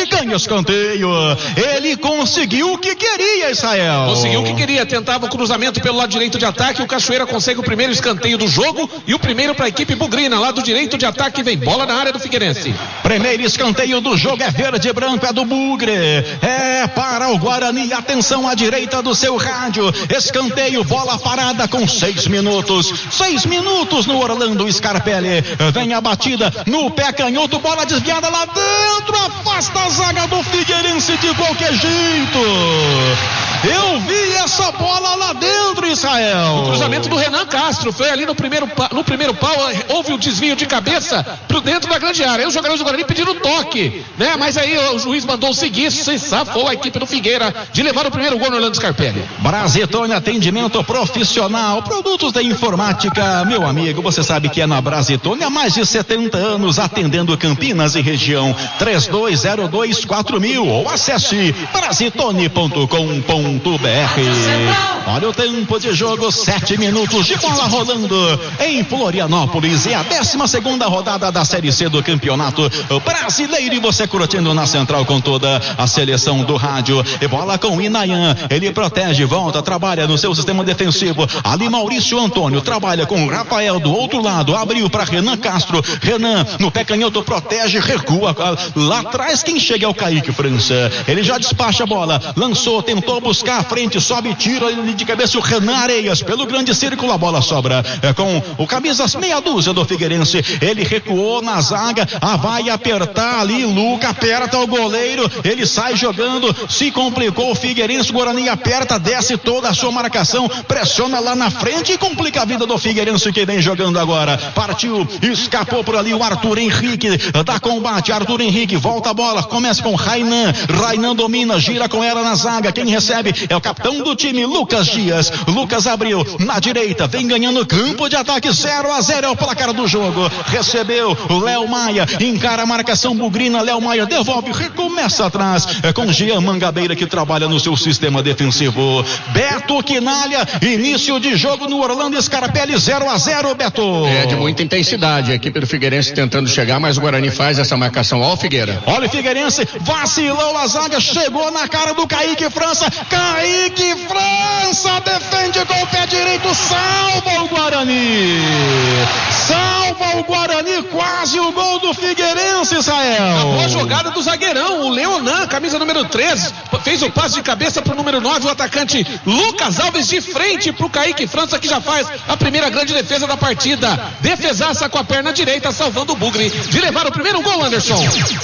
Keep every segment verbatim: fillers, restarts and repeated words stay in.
protege, ganha escanteio. Ele conseguiu o que queria, Israel. Conseguiu o que queria, tentava o cruzamento pelo lado direito de ataque, o Cachoeira consegue o primeiro escanteio do jogo e o primeiro para a equipe bugrina, lado direito de ataque, vem bola na área do Figueirense. Primeiro escanteio do jogo é verde e branco, é do Bugre, é para o Guarani, atenção à direita do seu rádio, escanteio, bola parada com seis minutos, seis minutos no Orlando Scarpelli, vem a batida no pé canhoto, bola desviada lá dentro, afasta a zaga do Figueirense de qualquer jeito. Eu vi essa bola lá dentro, Israel. O cruzamento do Renan Castro foi ali no primeiro, no primeiro pau, houve o desvio de cabeça pro dentro da grande área. Aí os jogadores do Guarani pediram toque, né? Mas aí o juiz mandou seguir, se safou a equipe do Figueira de levar o primeiro gol no Orlando Scarpelli. Brasitone, atendimento profissional, produtos da informática, meu amigo, você sabe que é na Brasitone há mais de setenta anos, atendendo Campinas e região. Três dois zero dois quatro mil ou acesse brasitone ponto com ponto br. Olha o tempo de jogo, sete minutos de bola rolando em Florianópolis. É a décima segunda rodada da Série C do Campeonato Brasileiro e você curtindo na central com toda a seleção do rádio. E bola com Inayan, ele protege, volta, trabalha no seu sistema defensivo. Ali Maurício Antônio trabalha com Rafael do outro lado, abriu para Renan Castro. Renan no pé canhoto protege, recua. Lá atrás quem chega é o Kaique França. Ele já despacha a bola, lançou, tentou buscar a frente, sobe, tira ele de cabeça o Renan Areias pelo grande círculo, a bola sobra é com o camisas meia dúzia do Figueirense. Ele recuou na zaga, ah, vai apertar ali, Luca aperta o goleiro, ele sai jogando, se complicou o Figueirense, o Guarani aperta, desce toda a sua marcação, pressiona lá na frente e complica a vida do Figueirense que vem jogando agora. Partiu, escapou por ali o Arthur Henrique, dá combate, Arthur Henrique volta a bola, começa com Rainan, Rainan domina, gira com ela na zaga, quem recebe é o capitão do time, Lucas Dias. Lucas abriu na direita, vem ganhando campo de ataque, zero a zero é o placar do jogo. Recebeu o Léo Maia, encara a marcação bugrina, Léo Maia devolve, recomeça atrás, é com Jean Mangabeira que trabalha no seu sistema defensivo. Beto Quinalha, início de jogo no Orlando Scarpelli, zero a zero, Beto. É de muita intensidade, a equipe do Figueirense tentando chegar, mas o Guarani faz essa marcação ao Figueira. Olha o Figueirense, vacilou a zaga, chegou na cara do Kaique França, Kaique França defende com o pé direito, salva o Guarani, salva o Guarani, quase o gol do Figueirense, Israel. A boa jogada do zagueirão, o Leonan, camisa número três, fez o passe de cabeça pro número nove, o atacante Lucas Alves de frente pro Kaique França, que já faz a primeira grande defesa da partida, defesaça com a perna direita, salvando o Bugre de levar o primeiro gol, Anderson.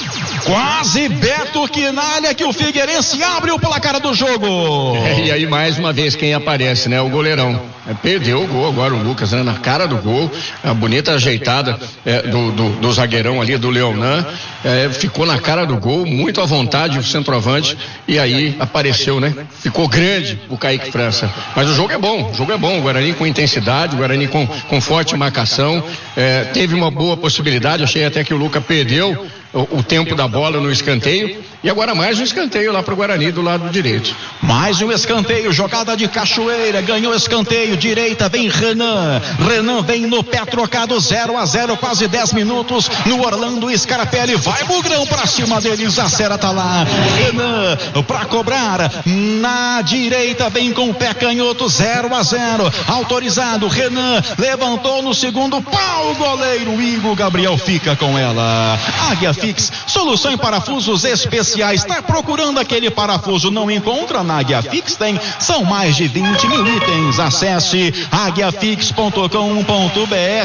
Quase Beto Quinalha que o Figueirense abre o placar do jogo. É, e aí mais uma vez quem aparece, né? O goleirão. É, perdeu o gol agora o Lucas, né? Na cara do gol, a bonita ajeitada é, do, do, do zagueirão ali, do Leonan, é, ficou na cara do gol, muito à vontade o centroavante, e aí apareceu, né? Ficou grande o Kaique França. Mas o jogo é bom, o jogo é bom, o Guarani com intensidade, o Guarani com, com forte marcação, é, teve uma boa possibilidade, achei até que o Lucas perdeu O, o tempo da bola no escanteio, e agora mais um escanteio lá pro Guarani do lado direito. Mais um escanteio, jogada de Cachoeira, ganhou escanteio, direita, vem Renan, Renan vem no pé trocado, zero a zero, quase dez minutos no Orlando Scarpelli, vai Bugrão pra cima deles, a Sera tá lá, Renan pra cobrar, na direita vem com o pé canhoto, zero a zero, autorizado, Renan levantou no segundo pau, o goleiro Igor Gabriel fica com ela. Águia Fix, solução em parafusos especiais. Está procurando aquele parafuso, não encontra? Na Águia Fix tem, são mais de vinte mil itens. Acesse águia fix ponto com ponto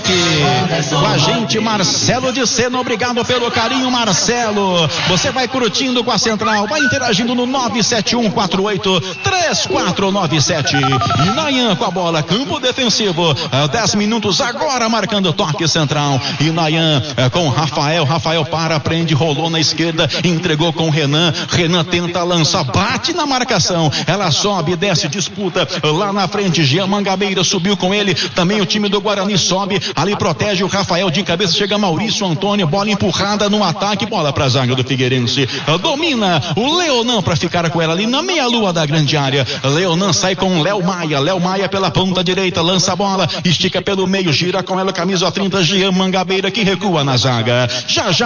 br. Com a gente, Marcelo de Sena, obrigado pelo carinho, Marcelo. Você vai curtindo com a central, vai interagindo no nove sete um quatro oito três quatro nove sete. E Nayan com a bola, campo defensivo, dez minutos agora marcando toque central. E Nayan com Rafael, Rafael para, prende, rolou na esquerda, entregou com Renan, Renan tenta lançar, bate na marcação, ela sobe, desce, disputa lá na frente, Jean Mangabeira subiu com ele, também o time do Guarani sobe, ali protege o Rafael de cabeça, chega Maurício Antônio, bola empurrada no ataque, bola pra zaga do Figueirense, domina o Leonan pra ficar com ela ali na meia lua da grande área, Leonan sai com Léo Maia, Léo Maia pela ponta direita, lança a bola, estica pelo meio, gira com ela, camisa trinta, Jean Mangabeira que recua na zaga, já já no banho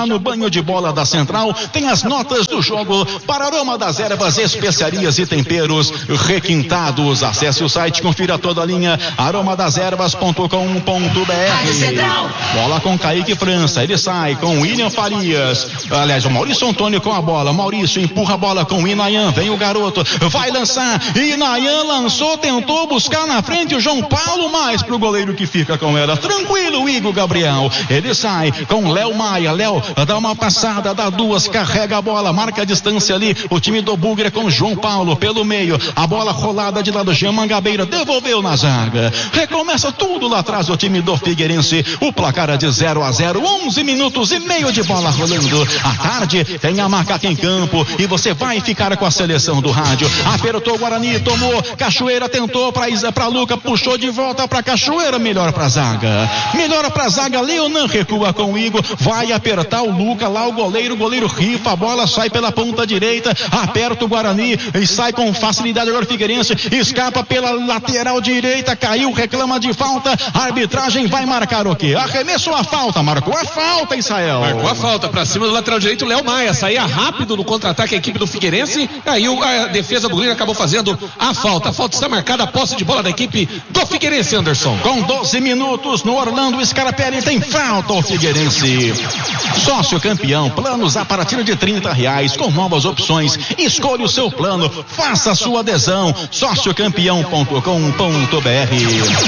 bolinho de bola da Central tem as notas do jogo para aroma das ervas, especiarias e temperos requintados. Acesse o site, confira toda a linha aroma das ervas ponto com ponto b r. Bola com Kaique França, ele sai com William Farias. Aliás, o Maurício Antônio com a bola. Maurício empurra a bola com Inayan, vem o garoto, vai lançar. Inayan lançou, tentou buscar na frente o João Paulo, mais pro goleiro que fica com ela. Tranquilo, o Igor Gabriel. Ele sai com Léo Maia. Léo dá uma passada, dá duas, carrega a bola, marca a distância ali. O time do Bugre com João Paulo pelo meio. A bola rolada de lado, Jean Mangabeira devolveu na zaga. Recomeça tudo lá atrás o time do Figueirense. O placar é de zero a zero, onze minutos e meio de bola rolando. À tarde tem a Macaca em campo e você vai ficar com a seleção do rádio. Apertou o Guarani, tomou. Cachoeira tentou pra Isa, pra Luca, puxou de volta pra Cachoeira. Melhor pra zaga. Melhor pra zaga. Leonan recua com o Igor. Vai apertar o Luca lá, o goleiro. O goleiro rifa a bola, sai pela ponta direita. Aperta o Guarani e sai com facilidade. Agora o Figueirense escapa pela lateral direita. Caiu, reclama de falta. A arbitragem vai marcar o quê? Arremesso a falta. Marcou a falta, Israel. Marcou a falta pra cima do lateral direito, Léo Maia. Saía rápido no contra-ataque a equipe do Figueirense. Aí a defesa do Grêmio acabou fazendo a falta. A falta está marcada, a posse de bola da equipe do Figueirense, Anderson. Com doze minutos no Orlando Scarpelli, tem falta o Figueirense. Sócio campeão, planos a partir de trinta reais, com novas opções. Escolha o seu plano, faça a sua adesão. sócio campeão ponto com ponto b r.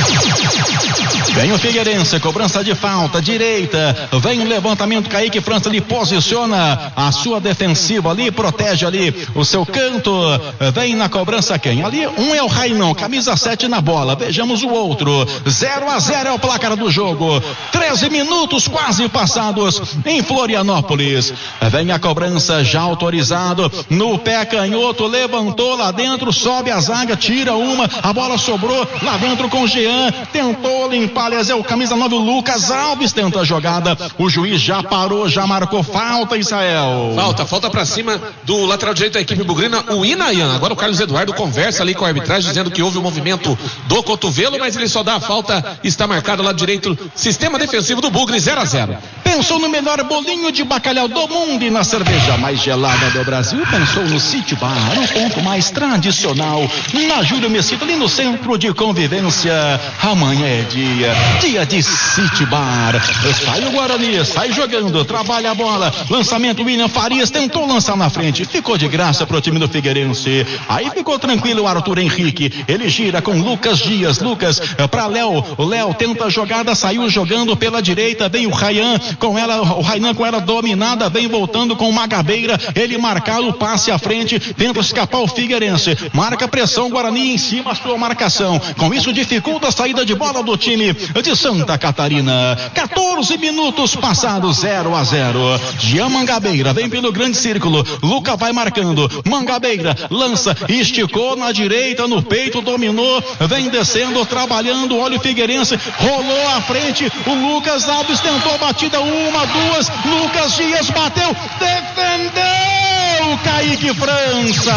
Vem o Figueirense, cobrança de falta, direita, vem o levantamento, Kaique França ali posiciona a sua defensiva ali, protege ali o seu canto, vem na cobrança quem? Ali um é o Rainão, camisa sete na bola, vejamos o outro, zero a zero é o placar do jogo, treze minutos quase passados em Florianópolis, vem a cobrança já autorizado, no pé canhoto, levantou lá dentro, sobe a zaga, tira uma, a bola sobrou lá dentro com o Jean, tentou limpar, aliás é o camisa nove, o Lucas Alves tenta a jogada, o juiz já parou, já marcou falta, Israel. Falta, falta pra cima do lateral direito da equipe bugrina, o Inayan. Agora o Carlos Eduardo conversa ali com a arbitragem, dizendo que houve o um movimento do cotovelo, mas ele só dá a falta, está marcado lá direito, sistema defensivo do Bugre, zero a zero. Pensou no melhor bolinho de bacalhau do mundo e na cerveja mais gelada do Brasil? Pensou no City Bar, um ponto mais tradicional, na Júlio Mesquita, ali no centro de convivência. Amanhã é dia, dia de City Bar. Sai o Guarani, sai jogando, trabalha a bola, lançamento, William Farias tentou lançar na frente, ficou de graça pro time do Figueirense. Aí ficou tranquilo o Arthur Henrique, ele gira com Lucas Dias, Lucas pra Léo, o Léo tenta a jogada, saiu jogando pela direita, vem o Rayan com ela, o Rainan com ela dominada, vem voltando com o Magabeira, ele marcar o passe à frente, tenta escapar o Figueirense, marca pressão, Guarani em cima, a sua marcação, com isso dificulta a saída de bola do time de Santa Catarina. quatorze minutos passados, zero a zero. Jean Mangabeira vem pelo grande círculo, Luca vai marcando, Mangabeira lança, esticou na direita, no peito, dominou, vem descendo, trabalhando, olha o Figueirense, rolou à frente, o Lucas Alves tentou a batida, uma, duas, Lucas Dias bateu, defendeu, Kaique França.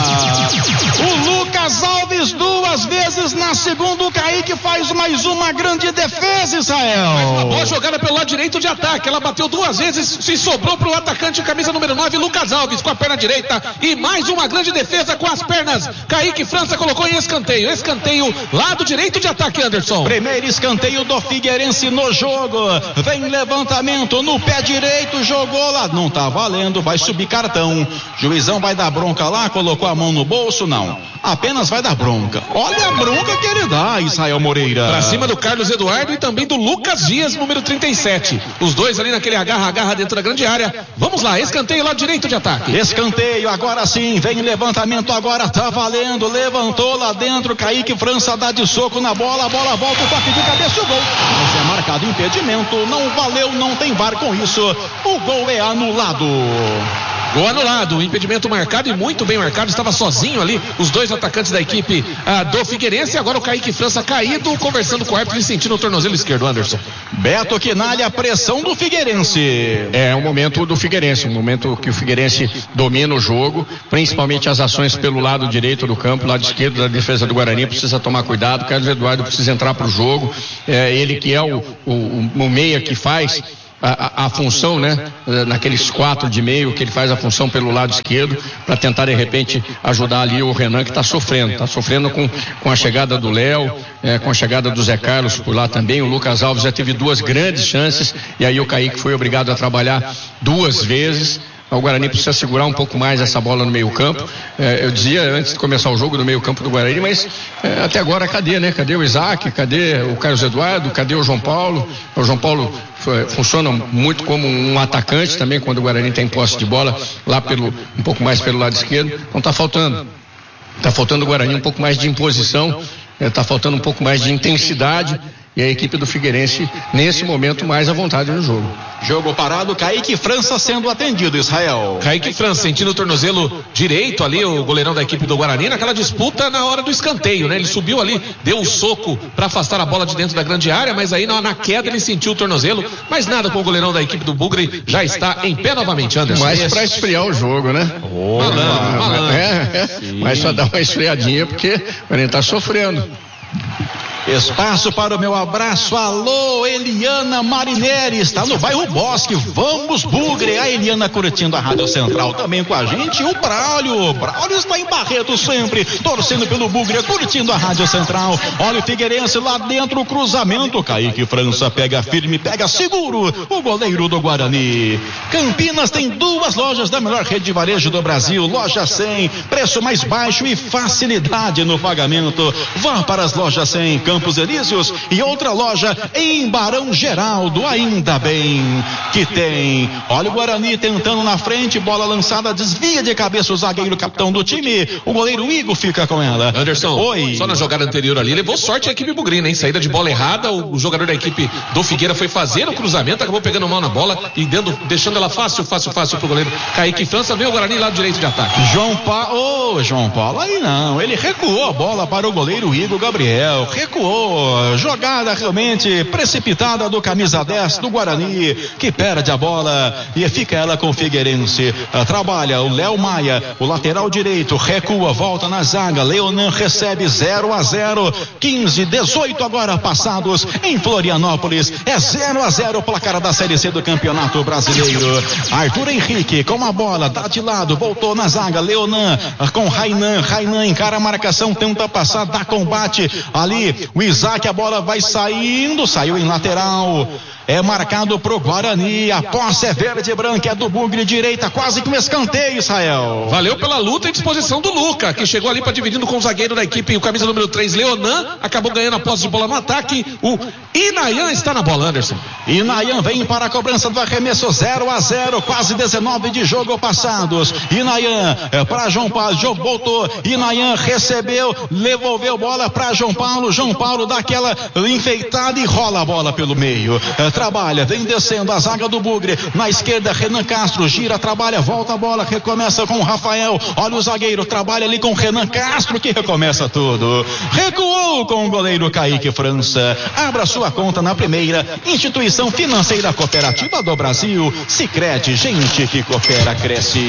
O Lucas Alves duas vezes na segunda, o Kaique faz mais uma grande defesa, Israel. Mais uma boa jogada pelo lado direito de ataque, ela bateu duas vezes, se sobrou pro atacante, camisa número nove, Lucas Alves, com a perna direita, e mais uma grande defesa com as pernas, Kaique França colocou em escanteio, escanteio, lado direito de ataque, Anderson. Primeiro escanteio do Figueirense no jogo, vem levantamento no pé direito, jogou lá, não tá valendo, vai subir cartão, juizão vai dar bronca lá, colocou a mão no bolso, não, apenas vai dar bronca, olha a bronca que ele dá, Israel Moreira. Pra cima do Carlos Eduardo e também do Lucas Dias, número trinta e sete, os dois ali naquele agarra-agarra dentro da grande área. Vamos lá, escanteio lá direito de ataque. Escanteio, agora sim, vem levantamento, agora tá valendo, levantou lá dentro, Kaique França dá de soco na bola, a bola volta, o toque de cabeça, o gol. Mas é marcado impedimento, não valeu, não tem V A R com isso, o gol é anulado. Gol anulado, impedimento marcado e muito bem marcado, estava sozinho ali, os dois atacantes da equipe ah, do Figueirense, agora o Kaique França caído, conversando com o árbitro e sentindo o tornozelo esquerdo, Anderson. Beto Quinalha, pressão do Figueirense. É um momento do Figueirense, um momento que o Figueirense domina o jogo, principalmente as ações pelo lado direito do campo, lado esquerdo da defesa do Guarani, precisa tomar cuidado, Carlos Eduardo precisa entrar para o jogo, é, ele que é o, o, o meia que faz a, a, a função, né? Naqueles quatro de meio, que ele faz a função pelo lado esquerdo, para tentar de repente ajudar ali o Renan, que está sofrendo, está sofrendo com, com a chegada do Léo, é, com a chegada do Zé Carlos por lá também. O Lucas Alves já teve duas grandes chances, e aí o Kaique foi obrigado a trabalhar duas vezes. O Guarani precisa segurar um pouco mais essa bola no meio campo. É, eu dizia antes de começar o jogo no meio campo do Guarani, mas é, até agora cadê, né? Cadê o Isaac? Cadê o Carlos Eduardo? Cadê o João Paulo? O João Paulo foi, funciona muito como um atacante também quando o Guarani tem posse de bola lá pelo, um pouco mais pelo lado esquerdo. Então tá faltando. Tá faltando o Guarani um pouco mais de imposição, é, tá faltando um pouco mais de intensidade. E a equipe do Figueirense, nesse momento, mais à vontade no jogo. Jogo parado, Kaique França sendo atendido, Israel. Kaique França sentindo o tornozelo direito ali, o goleirão da equipe do Guarani, naquela disputa na hora do escanteio, né? Ele subiu ali, deu um soco para afastar a bola de dentro da grande área, mas aí na, na queda ele sentiu o tornozelo. Mas nada com o goleirão da equipe do Bugre, já está em pé novamente, Anderson. Mas para esfriar o jogo, né? Oh, malandro, malandro. É, é, mas só dar uma esfriadinha, porque o Guarani está sofrendo. Espaço para o meu abraço. Alô, Eliana Marinelli, está no bairro Bosque. Vamos, Bugre. A Eliana curtindo a Rádio Central também com a gente. O Braulio, o Braulio está em Barreto sempre, torcendo pelo Bugre, curtindo a Rádio Central. Olha o Figueirense lá dentro, o cruzamento. Kaique França pega firme, pega seguro. O goleiro do Guarani. Campinas tem duas lojas da melhor rede de varejo do Brasil. Loja cem, preço mais baixo e facilidade no pagamento. Vá para as lojas cem, Campos Elíseos, e outra loja em Barão Geraldo. Ainda bem que tem. Olha o Guarani tentando na frente, bola lançada, desvia de cabeça o zagueiro, capitão do time, o goleiro Igor fica com ela. Anderson, Oi. Só na jogada anterior ali, levou sorte a equipe bugrina, hein? Saída de bola errada, o, o jogador da equipe do Figueira foi fazer o cruzamento, acabou pegando mão na bola e dando, deixando ela fácil, fácil, fácil pro goleiro Kaique França. Veio o Guarani lado direito de ataque. João Paulo, ô oh, João Paulo, aí não, ele recuou a bola para o goleiro Igor Gabriel, recuou. Jogada realmente precipitada do camisa dez do Guarani, que perde a bola e fica ela com o Figueirense. Trabalha o Léo Maia, o lateral direito, recua, volta na zaga. Leonan recebe zero a zero, quinze, dezoito agora passados em Florianópolis. É zero a zero o placar da Série C do Campeonato Brasileiro. Arthur Henrique com a bola, dá de lado, voltou na zaga. Leonan com Rainan, Rainan encara a marcação, tenta passar, dá combate ali. O Isaac, a bola vai saindo, saiu em lateral. É marcado pro Guarani. A posse é verde e branca, é do Bugre, direita, quase que um escanteio, Israel. Valeu pela luta e disposição do Luca, que chegou ali para dividindo com o zagueiro da equipe, o camisa número três, Leonan, acabou ganhando a posse de bola no ataque. O Inayan está na bola, Anderson. Inayan vem para a cobrança do arremesso, zero a zero, quase dezenove de jogo passados. Inayan é para João Paulo, João voltou, Inayan recebeu, devolveu bola para João Paulo, João Paulo dá aquela enfeitada e rola a bola pelo meio. É, trabalha, vem descendo a zaga do Bugre, na esquerda Renan Castro, gira, trabalha, volta a bola, recomeça com o Rafael. Olha o zagueiro, trabalha ali com o Renan Castro, que recomeça tudo. Recuou com o goleiro Kaique França. Abra sua conta na primeira instituição financeira cooperativa do Brasil, Sicredi, gente que coopera, cresce.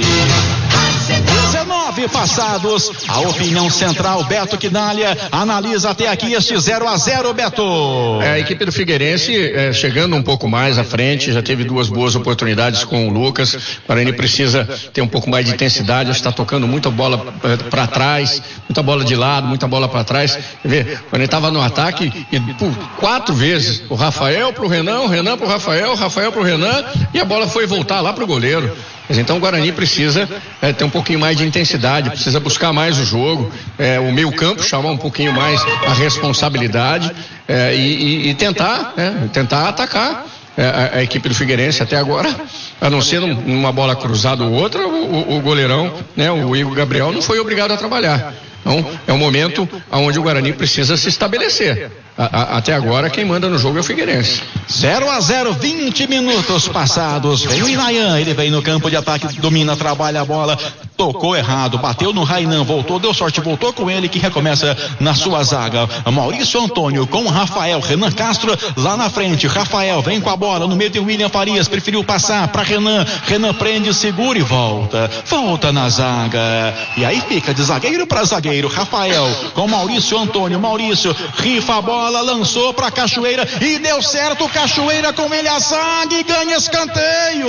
dezenove passados, a opinião central, Beto Quinalha analisa até aqui este zero a zero, Beto. É, a equipe do Figueirense é, chegando um pouco mais à frente, já teve duas boas oportunidades com o Lucas. O Guarani precisa ter um pouco mais de intensidade, está tocando muita bola para trás, muita bola de lado, muita bola para trás. Quer ver, o Guarani estava no ataque e por quatro vezes, o Rafael pro Renan, o Renan pro Rafael, o Rafael pro Renan, e a bola foi voltar lá pro goleiro. Mas então o Guarani precisa é, ter um pouquinho mais de intensidade, precisa buscar mais o jogo, é, o meio campo chamar um pouquinho mais a responsabilidade é, e, e, e tentar, é, tentar atacar é, a, a equipe do Figueirense. Até agora, a não ser num, numa bola cruzada ou outra, o, o, o goleirão, né, o Igor Gabriel, não foi obrigado a trabalhar. Então, é um momento onde o Guarani precisa se estabelecer. A, a, até agora, quem manda no jogo é o Figueirense. zero a zero, vinte minutos passados. Vem o Inayan, ele vem no campo de ataque, domina, trabalha a bola, tocou errado, bateu no Rainan, voltou, deu sorte, voltou com ele, que recomeça na sua zaga. Maurício Antônio com Rafael, Renan Castro lá na frente. Rafael vem com a bola, no meio tem William Farias, preferiu passar para Renan. Renan prende, segura e volta. Volta na zaga. E aí fica de zagueiro para zagueiro. Rafael com Maurício Antônio. Maurício rifa a bola, lançou para Cachoeira e deu certo. Cachoeira com ele a zaga e ganha escanteio.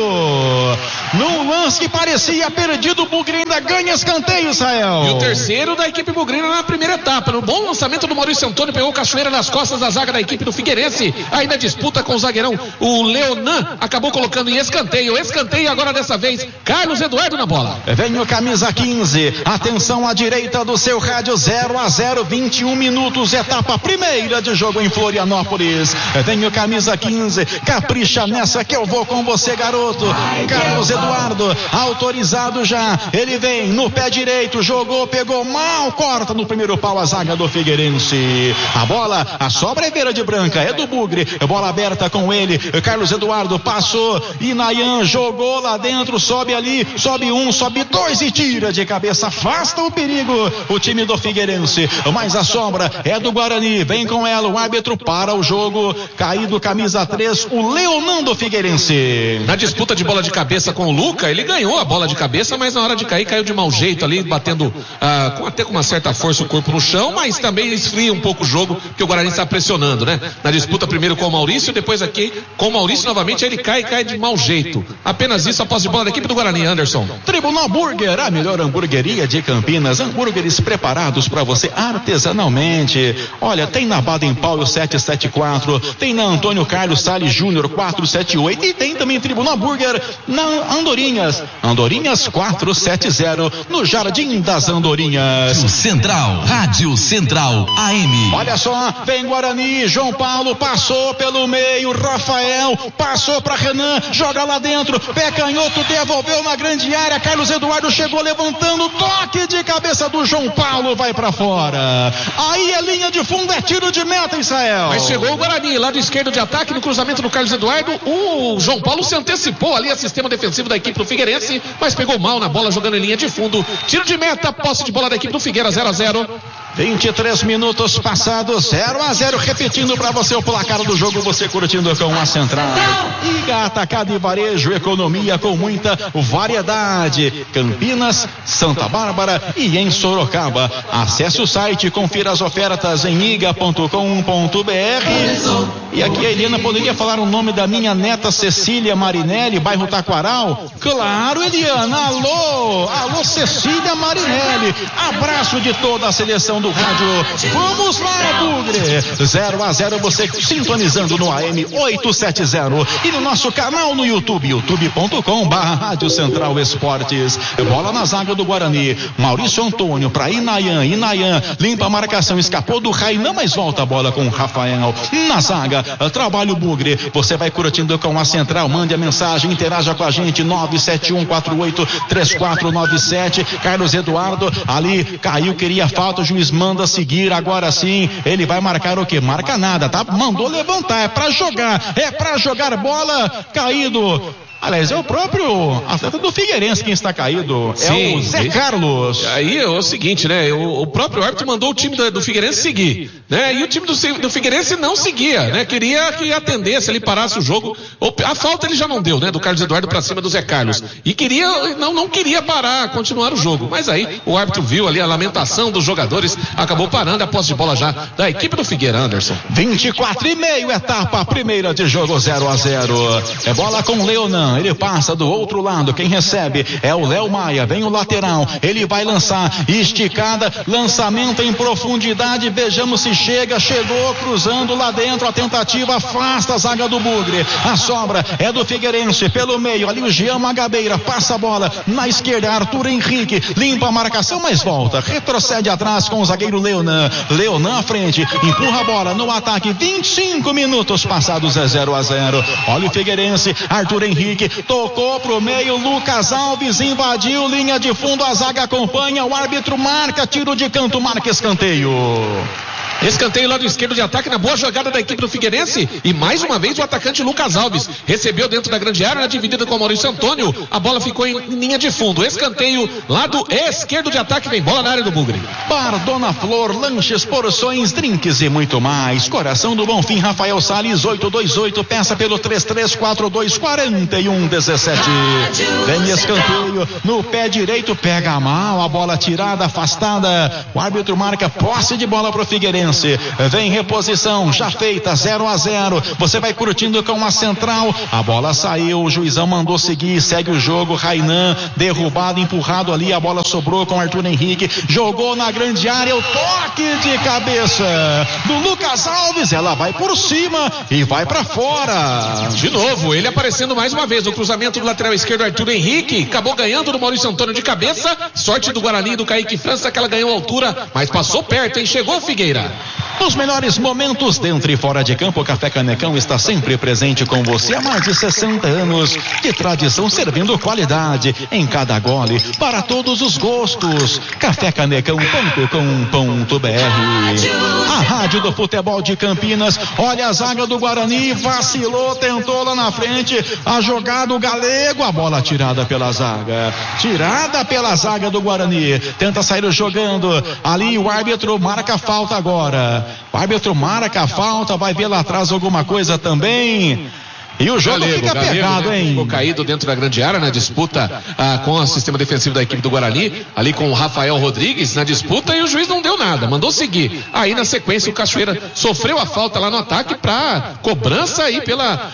Num lance que parecia perdido, o Bugre ainda ganha escanteio, Israel. E o terceiro da equipe bugrina na primeira etapa. No bom lançamento do Maurício Antônio, pegou Cachoeira nas costas da zaga da equipe do Figueirense. Ainda disputa com o zagueirão. O Leonan acabou colocando em escanteio. Escanteio agora dessa vez. Carlos Eduardo na bola. Vem o camisa quinze. Atenção à direita do seu rádio. zero a zero, vinte e um minutos. Etapa primeira de jogo em Florianópolis. Vem o camisa quinze. Capricha nessa que eu vou com você, garoto. Carlos Eduardo, autorizado já. Ele vem no pé direito. Jogou, pegou mal. Corta no primeiro pau a zaga do Figueirense. A bola, a sobra é verde branca. É do Bugre. Bola aberta com ele. Carlos Eduardo passou. Inayan jogou lá dentro. Sobe ali. Sobe um, sobe dois e tira de cabeça. Afasta o perigo. O time do Figueirense. Mas a sobra é do Guarani. Vem com ela. O árbitro para o jogo. Caído camisa três. O Leonan do Figueirense. Na disputa de bola de cabeça com o Luca, ele ganhou a bola de cabeça, mas na hora de cair, caiu de mau jeito ali, batendo ah, com, até com uma certa força o corpo no chão, mas também esfria um pouco o jogo, que o Guarani está pressionando, né? Na disputa primeiro com o Maurício, depois aqui com o Maurício novamente, ele cai e cai de mau jeito. Apenas isso, a posse de bola da equipe do Guarani, Anderson. Tribunal Burger, a melhor hamburgueria de Campinas. Hambúrgueres preparados para você artesanalmente. Olha, tem na Baden Powell sete sete quatro, tem na Antônio Carlos Salles Júnior quatro sete oito e tem também Tribunal Burger na Andorinhas. Andorinhas quatrocentos e setenta, no Jardim das Andorinhas. Central, Rádio Central A M. Olha só, vem Guarani, João Paulo passou pelo meio, Rafael passou para Renan, joga lá dentro, pé canhoto, devolveu na grande área, Carlos Eduardo chegou levantando, toque de cabeça do João Paulo, vai para fora. Aí é linha de fundo, é tiro de meta, Israel. Mas chegou o Guarani, lado esquerdo de ataque, no cruzamento do Carlos Eduardo, o João Paulo se antecipou ali a sistema defensivo da equipe do Figueirense, mas pegou mal na bola, jogando em linha de fundo. Tiro de meta, posse de bola da equipe do Figueira, zero a zero. vinte e três minutos passados, zero a zero, repetindo para você o placar do jogo, você curtindo com a Central. Iga Atacado e Varejo, economia com muita variedade. Campinas, Santa Bárbara e em Sorocaba. Acesse o site, confira as ofertas em iga ponto com ponto br. E aqui a Eliana poderia falar o nome da minha neta Cecília Marinelli, bairro Taquaral? Claro, Eliana, alô, alô Cecília Marinelli, abraço de toda a seleção do rádio. Vamos lá, Bugre. zero a zero, você sintonizando no A M oitocentos e setenta e no nosso canal no YouTube, youtube ponto com barra Rádio Central Esportes. Bola na zaga do Guarani, Maurício Antônio para Inayan, Inayan limpa a marcação, escapou do Rainan, mas volta a bola com o Rafael na zaga. Trabalho Bugre, você vai curtindo com a Central, mande a mensagem, interaja com a gente, nove sete um quatro oito três quatro nove sete. Carlos Eduardo ali caiu, queria falta, o juiz manda seguir, agora sim, ele vai marcar o quê? Marca nada, tá? Mandou levantar, é pra jogar, é pra jogar bola, caído. Aliás, é o próprio atleta do Figueirense quem está caído. Sim, é o Zé Carlos. Aí é o seguinte, né? O, o próprio árbitro mandou o time do, do Figueirense seguir, né? E o time do, do Figueirense não seguia, né? Queria que atendesse, ele parasse o jogo. A falta ele já não deu, né? Do Carlos Eduardo para cima do Zé Carlos. E queria, não, não queria parar, continuar o jogo. Mas aí o árbitro viu ali a lamentação dos jogadores, acabou parando a posse de bola já da equipe do Figueira, Anderson. vinte e quatro e meio, etapa primeira de jogo, zero a zero. É bola com Leonan. Ele passa do outro lado, quem recebe é o Léo Maia, vem o lateral, ele vai lançar, esticada, lançamento em profundidade, vejamos se chega, chegou, cruzando lá dentro, a tentativa afasta a zaga do Bugre, a sobra é do Figueirense, pelo meio, ali o Jean Magabeira, passa a bola, na esquerda Arthur Henrique, limpa a marcação, mas volta, retrocede atrás com o zagueiro Leonan, Leonan à frente, empurra a bola no ataque, vinte e cinco minutos passados, é zero a zero, olha o Figueirense, Arthur Henrique, tocou pro meio, Lucas Alves invadiu, linha de fundo, a zaga acompanha, o árbitro marca, tiro de canto, marca escanteio. Escanteio lá do esquerdo de ataque na boa jogada da equipe do Figueirense. E mais uma vez o atacante Lucas Alves recebeu dentro da grande área, na dividida com o Maurício Antônio. A bola ficou em linha de fundo. Escanteio lá do esquerdo de ataque. Vem bola na área do Bugre. Bar Dona Flor, lanches, porções, drinks e muito mais. Coração do Bonfim, Rafael Salles, oito dois oito. Peça pelo três três quatro dois quatro um um um sete. Vem escanteio no pé direito. Pega mal. A bola tirada, afastada. O árbitro marca posse de bola pro Figueirense. Vem reposição, já feita, zero a zero. Você vai curtindo com a central. A bola saiu, o juizão mandou seguir, segue o jogo. Rainan, derrubado, empurrado ali. A bola sobrou com Arthur Henrique. Jogou na grande área, o toque de cabeça do Lucas Alves. Ela vai por cima e vai pra fora. De novo, ele aparecendo mais uma vez. O cruzamento do lateral esquerdo, Arthur Henrique. Acabou ganhando do Maurício Antônio de cabeça. Sorte do Guarani e do Kaique França, que ela ganhou altura, mas passou perto, hein? Chegou o Figueira. Nos melhores momentos, dentro e fora de campo, o Café Canecão está sempre presente com você há mais de sessenta anos de tradição, servindo qualidade em cada gole, para todos os gostos. café canecão ponto com ponto br. A rádio do futebol de Campinas. Olha a zaga do Guarani, vacilou, tentou lá na frente a jogada do Galego, a bola tirada pela zaga, tirada pela zaga do Guarani, tenta sair jogando ali, o árbitro marca falta agora. O árbitro marca a falta, vai ver lá atrás alguma coisa também. E o jogo Galego, fica Galego, pegado, né? hein? Ficou caído dentro da grande área na disputa ah, com o sistema defensivo da equipe do Guarani, ali com o Rafael Rodrigues na disputa, e o juiz não deu nada, mandou seguir. Aí na sequência o Cachoeira sofreu a falta lá no ataque para cobrança aí pela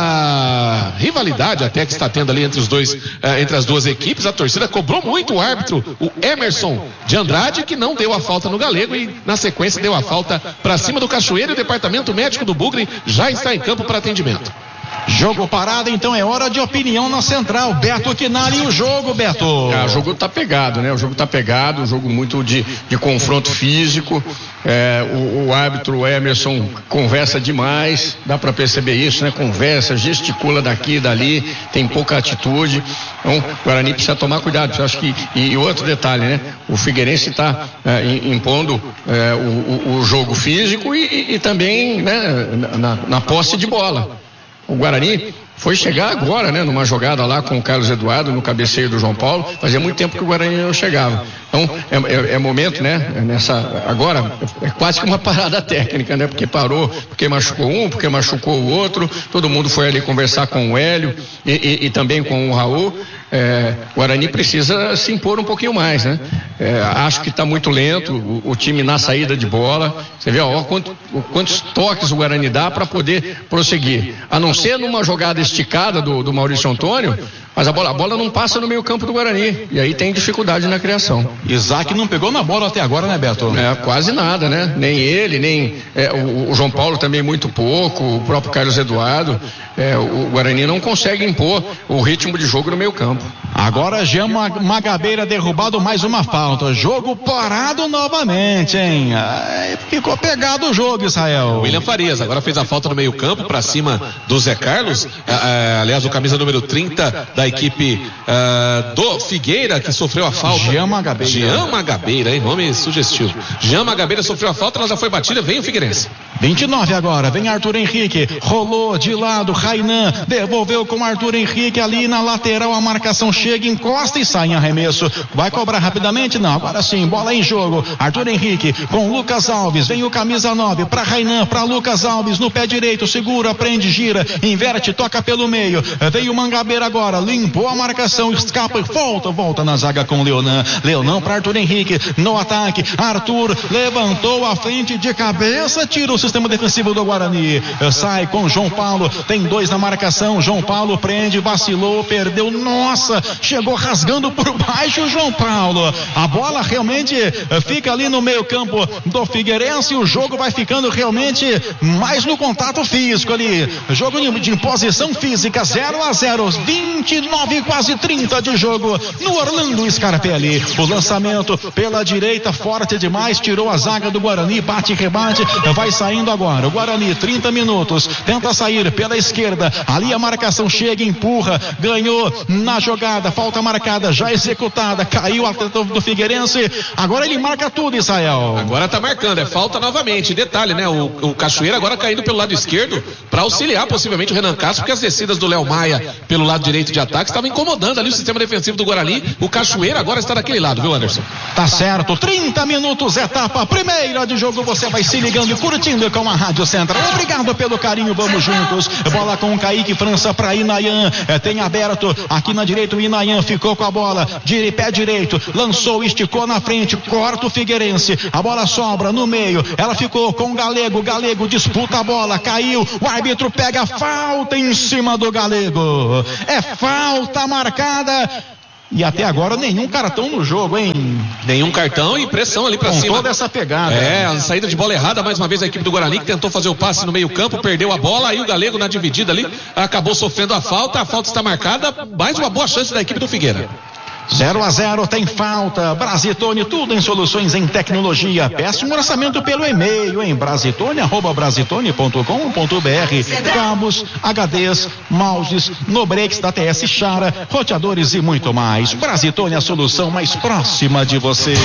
ah, rivalidade até que está tendo ali entre os dois, ah, entre as duas equipes. A torcida cobrou muito o árbitro, o Emerson de Andrade, que não deu a falta no Galego, e na sequência deu a falta para cima do Cachoeira, e o departamento médico do Bugre já está em campo para atendimento. Jogo parado, então é hora de opinião na central. Beto Quinali, o jogo, Beto. É, o jogo tá pegado, né? O jogo tá pegado, um jogo muito de, de confronto físico. É, o, o árbitro Emerson conversa demais, dá para perceber isso, né? Conversa, gesticula daqui e dali, tem pouca atitude. Então, o Guarani precisa tomar cuidado. Eu acho que, e, e outro detalhe, né? O Figueirense está é, impondo é, o, o, o jogo físico e, e, e também, né, na, na posse de bola. O Guarani foi chegar agora, né, numa jogada lá com o Carlos Eduardo no cabeceio do João Paulo. Fazia muito tempo que o Guarani não chegava. Então é, é, é momento, né, nessa agora é quase que uma parada técnica, né, porque parou, porque machucou um, porque machucou o outro. Todo mundo foi ali conversar com o Hélio e, e, e também com o Raul. É, o Guarani precisa se impor um pouquinho mais, né? É, acho que está muito lento o, o time na saída de bola. Você vê, ó, quanto, quantos toques o Guarani dá para poder prosseguir. A não ser numa jogada esticada do, do Maurício Antônio, mas a bola, a bola não passa no meio campo do Guarani, e aí tem dificuldade na criação. Isaac não pegou na bola até agora, né, Beto? É, quase nada, né? Nem ele, nem é, o, o João Paulo também muito pouco, o próprio Carlos Eduardo. É, o Guarani não consegue impor o ritmo de jogo no meio campo. Agora Jean Magabeira derrubado, mais uma falta. Jogo parado novamente, hein? Ai, ficou pegado o jogo, Israel. William Farias agora fez a falta no meio campo para cima do Zé Carlos. Ah, ah, aliás, o camisa número trinta da equipe ah, do Figueira, que sofreu a falta. Jean Magabeira. Jean Magabeira, hein? Nome sugestivo. Jean Magabeira sofreu a falta, ela já foi batida, vem o Figueirense. vinte e nove agora, vem Arthur Henrique, rolou de lado, Rainan, devolveu com Arthur Henrique ali na lateral, a marcação chega, encosta e sai em arremesso. Vai cobrar rapidamente? Não, agora sim, bola em jogo. Arthur Henrique com Lucas Alves, vem o camisa nove para Rainan, para Lucas Alves no pé direito, segura, prende, gira, inverte, toca pelo meio. Veio o Mangabeira agora, limpou a marcação, escapa e volta, volta na zaga com Leonan. Leonan para Arthur Henrique no ataque. Arthur levantou a frente de cabeça, tira o sistema defensivo do Guarani. Sai com João Paulo, tem dois na marcação. João Paulo prende, vacilou, perdeu. Nossa, chegou rasgando por baixo o João Paulo. A bola realmente fica ali no meio campo do Figueirense. O jogo vai ficando realmente mais no contato físico ali. Jogo de imposição física, zero a zero, vinte e nove, quase trinta de jogo no Orlando Scarpelli. O lançamento pela direita, forte demais, tirou a zaga do Guarani, bate e rebate, vai saindo agora. O Guarani, trinta minutos, tenta sair pela esquerda, ali a marcação chega, empurra, ganhou na jogada, falta marcada, já executada, caiu o atleta do Figueirense, agora ele marca tudo, Israel. Agora tá marcando, é falta novamente. Detalhe, né? O, o Cachoeira agora caindo pelo lado esquerdo para auxiliar possivelmente o Renan Castro, porque as descidas do Léo Maia pelo lado direito de ataque estavam incomodando ali o sistema defensivo do Guarani. O Cachoeira agora está daquele lado, viu, Anderson? Tá certo, trinta minutos, etapa primeira de jogo, você vai se ligando e curtindo com a Rádio Central. Obrigado pelo carinho, vamos juntos. Bola com o Kaique França para Inayan, é, tem aberto aqui na direita, o Inayan ficou com a bola, de pé direito, lançou, esticou na frente, corta o Figueirense, a bola sobra no meio, ela ficou com o Galego, Galego disputa a bola, caiu, o árbitro pega falta em cima do Galego, é falta marcada. E até agora nenhum cartão no jogo, hein? Nenhum cartão e pressão ali pra com cima. Com toda essa pegada. É, a saída de bola errada, mais uma vez a equipe do Guarani que tentou fazer o passe no meio campo, perdeu a bola, aí o Galego na dividida ali acabou sofrendo a falta, a falta está marcada, mais uma boa chance da equipe do Figueira. zero a zero, tem falta. Brasitone, tudo em soluções em tecnologia. Peça um orçamento pelo e-mail em brasitone arroba brasitone ponto com ponto br. Cabos, H Ds, mouses, nobreaks da T S Chara, roteadores e muito mais. Brasitone, a solução mais próxima de você.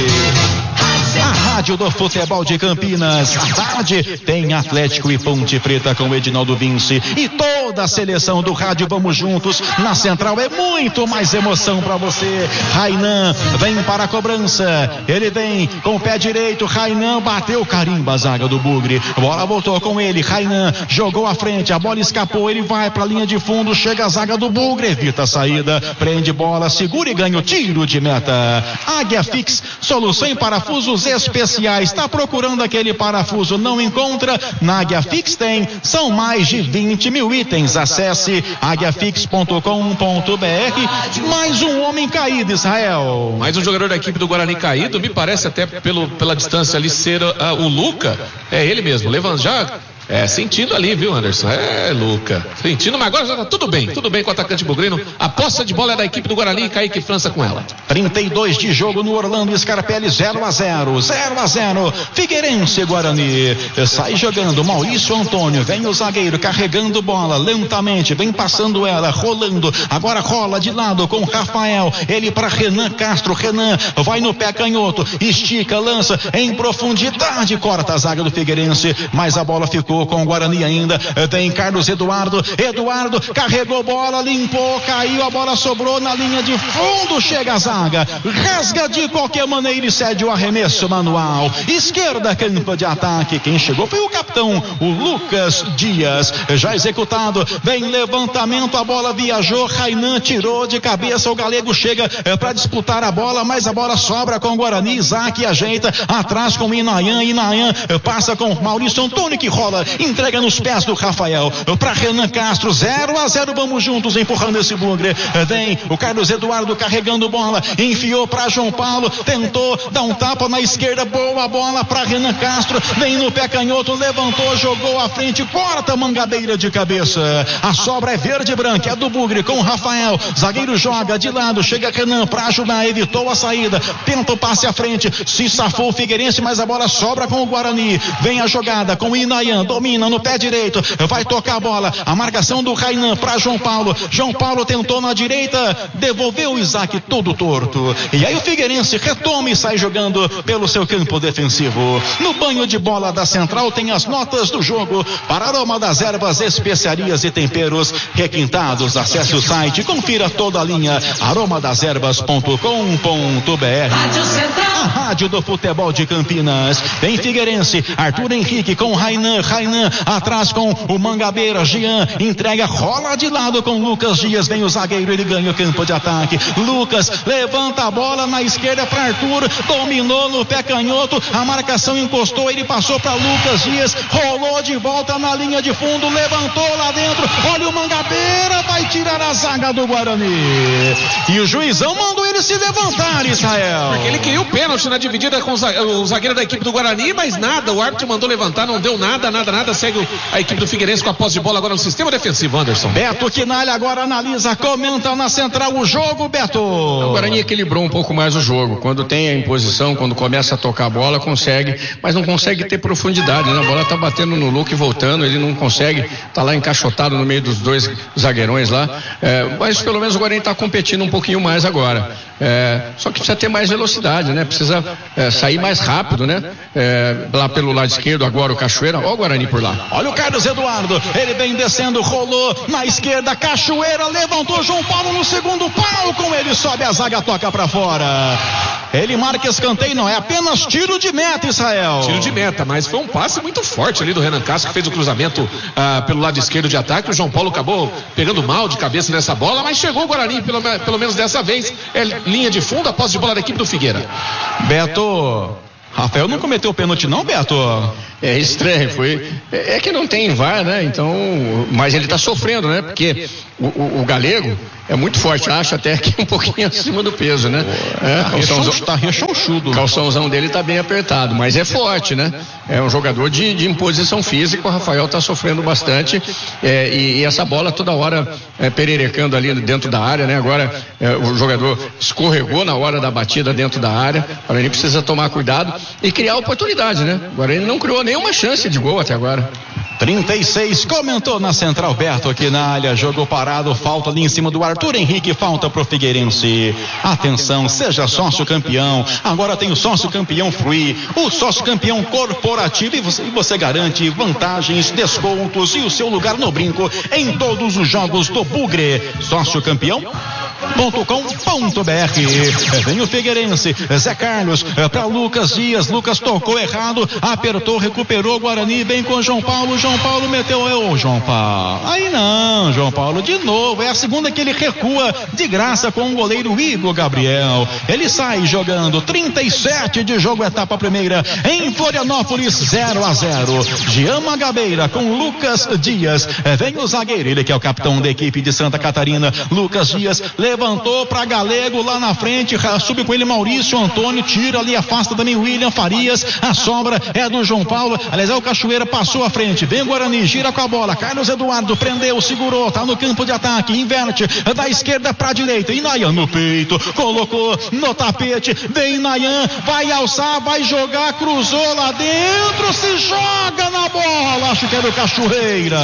A Rádio do Futebol de Campinas. À tarde tem Atlético e Ponte Preta com Edinaldo Vinci e toda a seleção do Rádio Vamos Juntos. Na Central é muito mais emoção para você. Rainan vem para a cobrança. Ele vem com o pé direito. Rainan bateu, carimba a zaga do Bugre. A bola voltou com ele. Rainan jogou à frente. A bola escapou. Ele vai para a linha de fundo. Chega a zaga do Bugre. Evita a saída. Prende bola. Segura e ganha o tiro de meta. Águia Fix. Solução em parafusos especiais. Está procurando aquele parafuso? Não encontra? Na Águia Fix tem. São mais de vinte mil itens. Acesse águia fix ponto com ponto br. Mais um homem caído, Israel. Mais um jogador da equipe do Guarani caído, me parece até pelo, pela distância ali ser uh, o Luca. É ele mesmo, levando já. É, sentindo ali, viu, Anderson? É, Luca. Sentindo, mas agora já tá tudo bem. Tudo bem com o atacante bugrino. A posse de bola é da equipe do Guarani e Kaique França com ela. trinta e dois de jogo no Orlando Scarpelli, zero a zero. zero a zero. Figueirense Guarani. Sai jogando Maurício Antônio. Vem o zagueiro carregando bola lentamente. Vem passando ela, rolando. Agora rola de lado com Rafael. Ele para Renan Castro. Renan vai no pé canhoto. Estica, lança em profundidade. Corta a zaga do Figueirense. Mas a bola ficou com o Guarani ainda. Tem Carlos Eduardo. Eduardo carregou bola, limpou, caiu, a bola sobrou na linha de fundo. Chega a zaga, rasga de qualquer maneira e cede o arremesso manual. Esquerda, campo de ataque. Quem chegou foi o capitão, o Lucas Dias. Já executado, vem levantamento, a bola viajou. Rainan tirou de cabeça. O Galego chega é, para disputar a bola, mas a bola sobra com o Guarani. Isaac ajeita atrás com o Inayan. Inayan é, passa com Maurício Antônio que rola. Entrega nos pés do Rafael para Renan Castro, zero a zero, vamos juntos empurrando esse bugre. Vem o Carlos Eduardo carregando bola, enfiou para João Paulo, tentou dar um tapa na esquerda, boa bola para Renan Castro, vem no pé canhoto, levantou, jogou à frente, corta a mangabeira de cabeça. A sobra é verde e branca, é do bugre com o Rafael, zagueiro joga de lado, chega Renan para ajudar, evitou a saída, tenta o passe à frente, se safou o Figueirense, mas a bola sobra com o Guarani. Vem a jogada com o Inayan, domina no pé direito, vai tocar a bola, a marcação do Rainan para João Paulo. João Paulo tentou na direita, devolveu o Isaac todo torto. E aí o Figueirense retoma e sai jogando pelo seu campo defensivo. No banho de bola da Central tem as notas do jogo para Aroma das Ervas, especiarias e temperos requintados. Acesse o site, confira toda a linha aroma das ervas ponto com ponto br. A Rádio do Futebol de Campinas. Tem Figueirense, Arthur Henrique com Rainan. Rainan atrás com o Mangabeira. Jean entrega, rola de lado com Lucas Dias. Vem o zagueiro, ele ganha o campo de ataque. Lucas levanta a bola na esquerda para Arthur, dominou no pé canhoto, a marcação encostou, ele passou para Lucas Dias, rolou de volta na linha de fundo, levantou lá dentro. Olha o Mangabeira, vai tirar a zaga do Guarani. E o juizão mandou ele se levantar, Israel. Porque ele queria o pé pênalti na dividida com o zagueiro da equipe do Guarani, mas nada, o árbitro mandou levantar, não deu nada, nada, nada, segue a equipe do Figueirense com a posse de bola agora no sistema defensivo, Anderson. Beto Quinalha agora analisa, comenta na central o jogo, Beto. O Guarani equilibrou um pouco mais o jogo, quando tem a imposição, quando começa a tocar a bola, consegue, mas não consegue ter profundidade, né? A bola tá batendo no Luke e voltando, ele não consegue, tá lá encaixotado no meio dos dois zagueirões lá, é, mas pelo menos o Guarani tá competindo um pouquinho mais agora, é, só que precisa ter mais velocidade, né? Precisa é, sair mais rápido, né? É, lá pelo lado esquerdo agora o Cachoeira, ó o Guarani por lá. Olha o Carlos Eduardo, ele vem descendo, rolou na esquerda, Cachoeira levantou, João Paulo no segundo pau, com ele sobe a zaga, toca pra fora. Ele marca escanteio, não é apenas tiro de meta, Israel. Tiro de meta, mas foi um passe muito forte ali do Renan Castro, que fez o cruzamento ah, pelo lado esquerdo de ataque. O João Paulo acabou pegando mal de cabeça nessa bola, mas chegou o Guarani, pelo, pelo menos dessa vez. É linha de fundo, a posse de bola da equipe do Figueira. Beto, Rafael não cometeu pênalti não, Beto? É estranho, foi. É, é que não tem V A R, né? Então, mas ele tá sofrendo, né? Porque o, o, o galego é muito forte, acho até que um pouquinho acima do peso, né? É, calçãozão, tá rechonchudo. O calçãozão dele tá bem apertado, mas é forte, né? É um jogador de, de imposição física, o Rafael tá sofrendo bastante, é, e, e essa bola toda hora é, pererecando ali dentro da área, né? Agora é, o jogador escorregou na hora da batida dentro da área, agora ele precisa tomar cuidado e criar oportunidade, né? Agora ele não criou nenhuma chance de gol até agora. trinta e seis, comentou na central, Beto aqui na área, jogou parado, falta ali em cima do Arthur Henrique, falta pro Figueirense. Atenção, seja sócio campeão, agora tem o sócio campeão Free, o sócio campeão corporativo, e você, e você garante vantagens, descontos e o seu lugar no brinco em todos os jogos do Bugre. Sócio campeão ponto com ponto b r. Vem o Figueirense, Zé Carlos para Lucas Dias, Lucas tocou errado, apertou, recuperou, Guarani vem com João Paulo, João Paulo meteu, eu, João Paulo, aí não, João Paulo de novo, é a segunda que ele recua de graça com o goleiro Igor Gabriel, ele sai jogando trinta e sete de jogo, etapa primeira em Florianópolis, zero a zero. Giama Gabeira com Lucas Dias, vem o zagueiro, ele que é o capitão da equipe de Santa Catarina, Lucas Dias levantou para Galego lá na frente, sube com ele Maurício Antônio, tira ali, afasta também William Farias, a sobra é do João Paulo, aliás é o Cachoeira, passou à frente, vem o Guarani, gira com a bola, Carlos Eduardo prendeu, segurou, tá no campo de ataque, inverte, da esquerda pra direita, e Nayan no peito, colocou no tapete, vem Nayan, vai alçar, vai jogar, cruzou lá dentro, se joga na bola, acho que era o Cachoeira,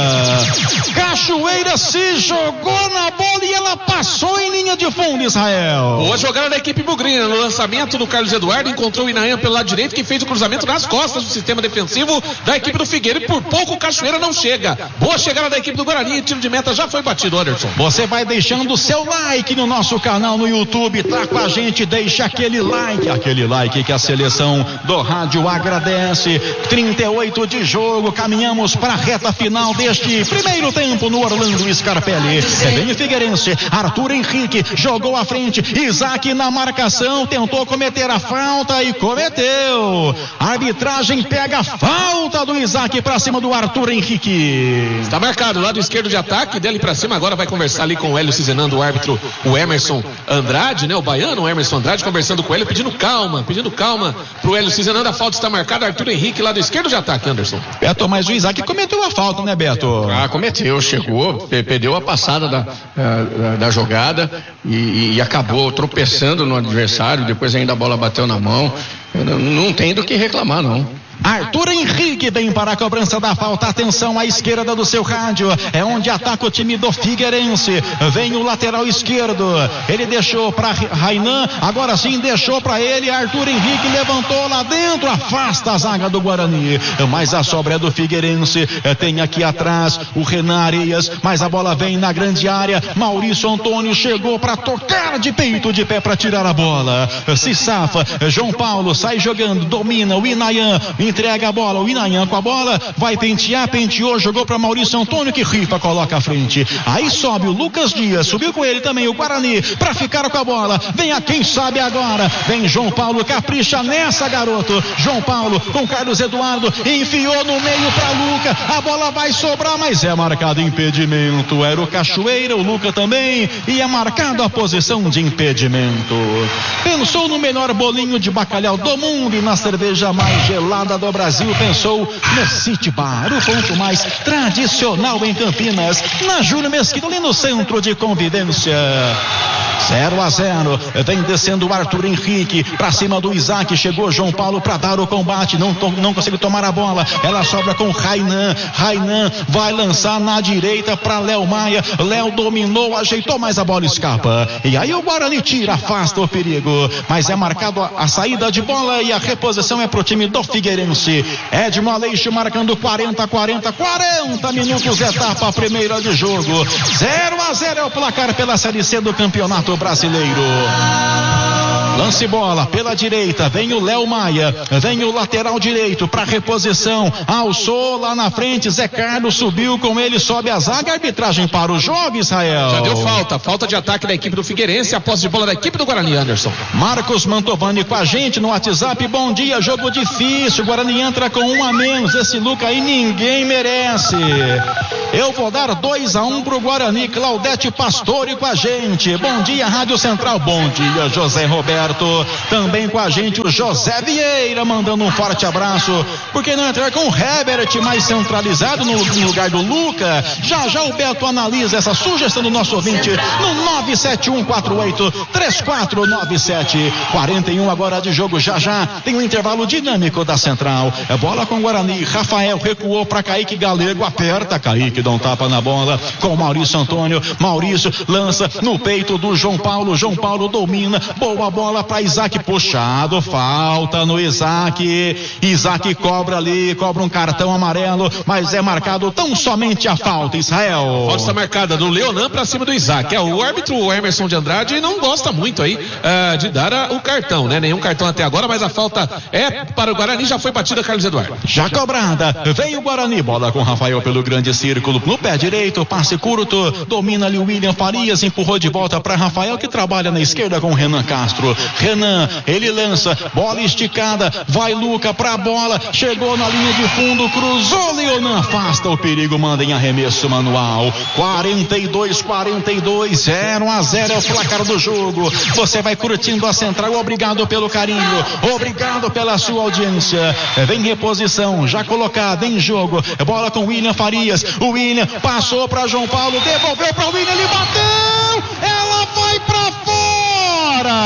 Cachoeira se jogou na bola e ela passou em linha de fundo, Israel. Boa jogada da equipe bugrina no lançamento do Carlos Eduardo, encontrou o Inayan pelo lado direito, que fez o cruzamento nas costas do sistema defensivo da equipe do Figueira, e por pouco o Cachoeira não chega. Boa chegada da equipe do Guarani, tiro de meta já foi batido, Anderson. Você vai deixando o seu like no nosso canal no YouTube, tá com a gente, deixa aquele like, aquele like que a seleção do rádio agradece. Trinta e oito de jogo, caminhamos para a reta final deste primeiro tempo no Orlando Scarpelli. É bem o Figueirense, Arthur Henrique jogou à frente, Isaac na marcação, tentou cometer a falta e cometeu. A arbitragem pega a falta do Isaac pra cima do Arthur Henrique. Está marcado, lado esquerdo de ataque, dele pra cima, agora vai conversar ali com o Hélio Cizenando, o árbitro, o Emerson Andrade, né, o baiano, o Emerson Andrade, conversando com ele, pedindo calma, pedindo calma pro Hélio Cizenando, a falta está marcada, Arthur Henrique, lado esquerdo de ataque, Anderson. Beto, mas o Isaac cometeu a falta, né, Beto? Ah, cometeu, chegou, perdeu a passada da, da, da jogada e, e acabou tropeçando no adversário, depois ainda a bola bateu na mão, não, não tem do que reclamar, não. Arthur Henrique vem para a cobrança da falta, atenção à esquerda do seu rádio, é onde ataca o time do Figueirense, vem o lateral esquerdo, ele deixou para Rainan, agora sim deixou para ele, Arthur Henrique levantou lá dentro, afasta a zaga do Guarani, mas a sobra é do Figueirense, tem aqui atrás o Renan Areias, mas a bola vem na grande área, Maurício Antônio chegou para tocar de peito, de pé para tirar a bola, se safa, João Paulo sai jogando, domina o Inayan, entrega a bola, o Inayan com a bola, vai pentear, penteou, jogou para Maurício Antônio, que rifa, coloca à frente. Aí sobe o Lucas Dias, subiu com ele também o Guarani, para ficar com a bola. Vem a quem sabe agora, vem João Paulo, capricha nessa, garoto. João Paulo com Carlos Eduardo, enfiou no meio para Luca, a bola vai sobrar, mas é marcado impedimento. Era o Cachoeira, o Luca também, e é marcado a posição de impedimento. Pensou no melhor bolinho de bacalhau do mundo e na cerveja mais gelada do Brasil, pensou no City Bar, o ponto mais tradicional em Campinas, na Júlio Mesquita, ali no centro de convivência. zero a zero, vem descendo o Arthur Henrique para cima do Isaac, chegou João Paulo para dar o combate, não, to, não consegue tomar a bola, ela sobra com Rainan, Rainan vai lançar na direita para Léo Maia, Léo dominou, ajeitou, mas a bola escapa, e aí o Guarani tira, afasta o perigo, mas é marcado a, a saída de bola e a reposição é pro time do Figueirense. Edmo Aleixo marcando quarenta, quarenta, quarenta minutos, etapa primeira de jogo, zero a zero é o placar pela Série C do Campeonato Brasileiro. Lance bola pela direita, vem o Léo Maia, vem o lateral direito para reposição, alçou lá na frente, Zé Carlos subiu com ele, sobe a zaga, arbitragem para o jogo, Israel. Já deu falta, falta de ataque da equipe do Figueirense, a posse de bola da equipe do Guarani, Anderson. Marcos Mantovani com a gente no WhatsApp, bom dia, jogo difícil, o Guarani entra com um a menos, esse Luca aí ninguém merece. Eu vou dar dois a um pro Guarani, Claudete Pastore com a gente, bom dia Rádio Central, bom dia José Roberto. Também com a gente o José Vieira, mandando um forte abraço. Por que não entrar com o Herbert mais centralizado no, no lugar do Luca? Já já o Beto analisa essa sugestão do nosso ouvinte no nove sete um quatro oito três quatro nove sete. quarenta e um agora de jogo, já já tem um intervalo dinâmico da Central. É bola com o Guarani, Rafael recuou para Kaique Galego, aperta Kaique, dá um tapa na bola com o Maurício Antônio, Maurício lança no peito do João Paulo, João Paulo domina, boa bola para Isaac, puxado, falta no Isaac, Isaac cobra ali, cobra um cartão amarelo, mas é marcado tão somente a falta, Israel. A falta está marcada do Leonan para cima do Isaac. É, o árbitro, o Emerson de Andrade, não gosta muito aí uh, de dar a, o cartão, né? Nenhum cartão até agora, mas a falta é para o Guarani, já foi batida, Carlos Eduardo. Já cobrada, veio o Guarani, bola com Rafael pelo grande círculo, no pé direito, passe curto, domina ali o William Farias, empurrou de volta para Rafael, que trabalha na esquerda com o Renan Castro. Renan, ele lança, bola esticada, vai Luca pra bola, chegou na linha de fundo, cruzou, Leonan afasta o perigo, manda em arremesso manual. quarenta e dois, quarenta e dois, zero a zero é o placar do jogo. Você vai curtindo a Central, obrigado pelo carinho, obrigado pela sua audiência. Vem reposição, já colocada em jogo, bola com William Farias, o William passou pra João Paulo, devolveu pra William, ele bateu, ela vai pra fora!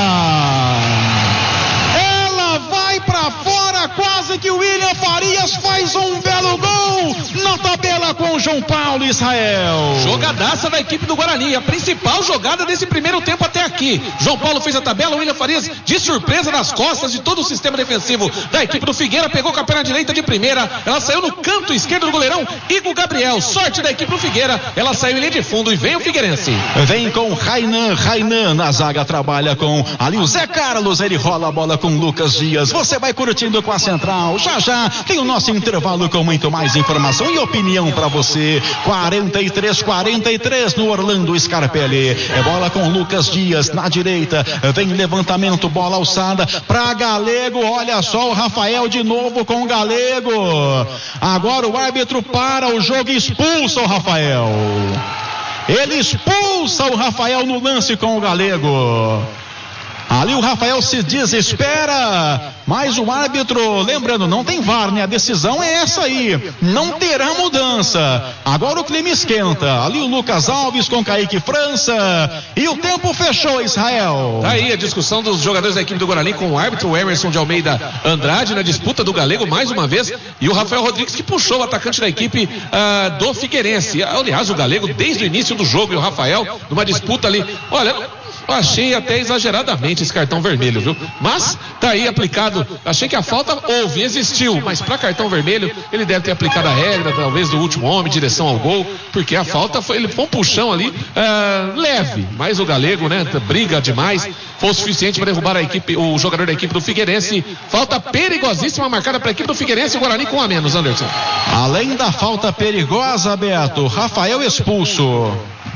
Ela vai pra fora, quase que o William Farias faz um belo gol na tabela com o João Paulo, Israel. Jogadaça da equipe do Guarani, a principal jogada desse primeiro tempo até aqui. João Paulo fez a tabela, o William Farias de surpresa nas costas de todo o sistema defensivo da equipe do Figueira, pegou com a perna direita de primeira, ela saiu no canto esquerdo do goleirão, Igor Gabriel, sorte da equipe do Figueira, ela saiu em linha de fundo e vem o Figueirense. Vem com Rainan, Rainan na zaga, trabalha com ali o Zé Carlos, ele rola a bola com Lucas Dias. Você vai curtindo com a Central, já já tem o nosso intervalo com muito mais informação e opinião para você. quarenta e três, quarenta e três no Orlando Scarpelli. É bola com Lucas Dias na direita, vem levantamento, bola alçada para Galego, olha só o Rafael de novo com o Galego. Agora o árbitro para o jogo e expulsa o Rafael. Ele expulsa o Rafael no lance com o Galego. Ali o Rafael se desespera, mas o árbitro, lembrando, não tem V A R, né? A decisão é essa aí, não terá mudança. Agora o clima esquenta, ali o Lucas Alves com Kaique França, e o tempo fechou, Israel. Tá aí a discussão dos jogadores da equipe do Guarani com o árbitro, o Emerson de Almeida Andrade, na disputa do Galego mais uma vez, e o Rafael Rodrigues que puxou o atacante da equipe uh, do Figueirense. Aliás, o Galego desde o início do jogo e o Rafael numa disputa ali, olha... Eu achei até exageradamente esse cartão vermelho, viu? Mas tá aí aplicado. Achei que a falta houve, existiu, mas para cartão vermelho ele deve ter aplicado a regra, talvez do último homem, direção ao gol, porque a falta foi, ele foi um puxão ali uh, leve, mas o galego, né, briga demais, foi o suficiente para derrubar a equipe, o jogador da equipe do Figueirense. Falta perigosíssima marcada para a equipe do Figueirense, o Guarani com a menos, Anderson. Além da falta perigosa, Beto, Rafael expulso.